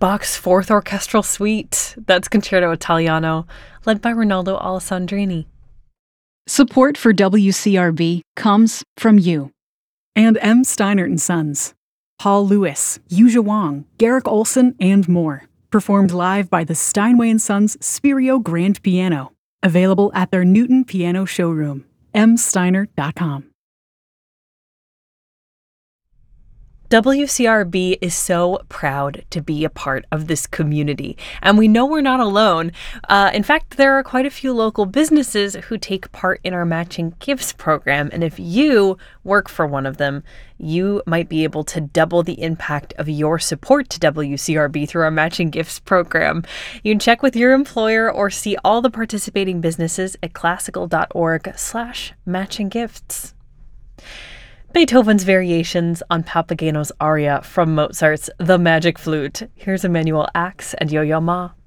Bach's Fourth Orchestral Suite. That's Concerto Italiano, led by Ronaldo Alessandrini. Support for WCRB comes from you. And M. Steinert & Sons. Paul Lewis, Yuja Wang, Garrick Olson, and more. Performed live by the Steinway & Sons Spirio Grand Piano. Available at their Newton Piano showroom. msteiner.com. WCRB is so proud to be a part of this community, and we know we're not alone. In fact, there are quite a few local businesses who take part in our Matching Gifts program, and if you work for one of them, you might be able to double the impact of your support to WCRB through our Matching Gifts program. You can check with your employer or see all the participating businesses at classical.org/matchinggifts. Beethoven's Variations on Papageno's aria from Mozart's The Magic Flute. Here's Emanuel Ax and Yo-Yo Ma.